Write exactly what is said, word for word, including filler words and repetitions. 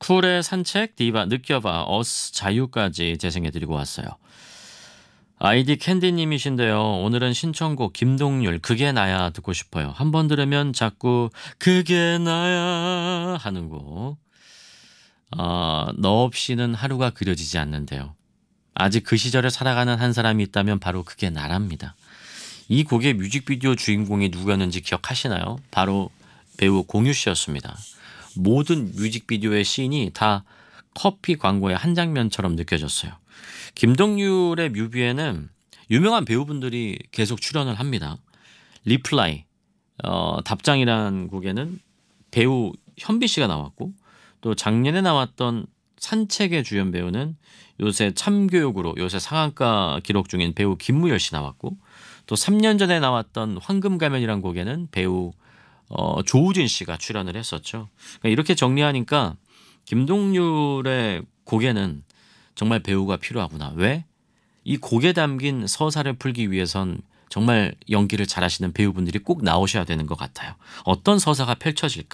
쿨의 산책, 디바 느껴봐, 어스 자유까지 재생해드리고 왔어요. 아이디 캔디님이신데요. 오늘은 신청곡 김동률 그게 나야 듣고 싶어요. 한 번 들으면 자꾸 그게 나야 하는 곡. 어, 너 없이는 하루가 그려지지 않는데요. 아직 그 시절을 살아가는 한 사람이 있다면 바로 그게 나랍니다. 이 곡의 뮤직비디오 주인공이 누구였는지 기억하시나요? 바로 배우 공유 씨였습니다. 모든 뮤직비디오의 씬이 다 커피 광고의 한 장면처럼 느껴졌어요. 김동률의 뮤비에는 유명한 배우분들이 계속 출연을 합니다. 리플라이, 어, 답장이라는 곡에는 배우 현비 씨가 나왔고, 또 작년에 나왔던 산책의 주연 배우는 요새 참교육으로 요새 상한가 기록 중인 배우 김무열 씨 나왔고, 또 삼 년 전에 나왔던 황금가면이란 곡에는 배우 어, 조우진 씨가 출연을 했었죠. 그러니까 이렇게 정리하니까 김동률의 곡에는 정말 배우가 필요하구나. 왜? 이 곡에 담긴 서사를 풀기 위해선 정말 연기를 잘하시는 배우분들이 꼭 나오셔야 되는 것 같아요. 어떤 서사가 펼쳐질까?